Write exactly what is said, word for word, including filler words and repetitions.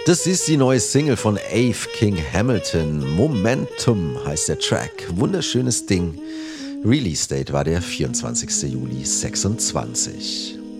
Das ist die neue Single von Ave King Hamilton. Momentum heißt der Track. Wunderschönes Ding. Release Date war der vierundzwanzigster Juli sechsundzwanzig.